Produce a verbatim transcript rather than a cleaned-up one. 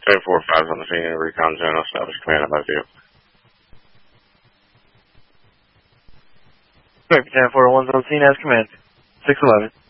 seven four five on the scene, recon zone, establish command about you. Great, ten four one's on scene as command. six eleven.